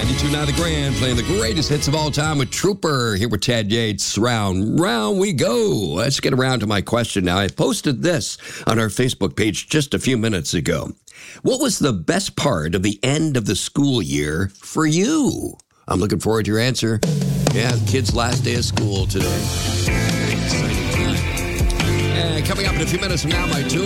92.9 The Grand, playing the greatest hits of all time with Trooper. Here with Chad Yates. Round we go. Let's get around to my question now. I posted this on our Facebook page just a few minutes ago. What was the best part of the end of the school year for you? I'm looking forward to your answer. Yeah, the kids' last day of school today. Very exciting time. And coming up in a few minutes from now, my tune.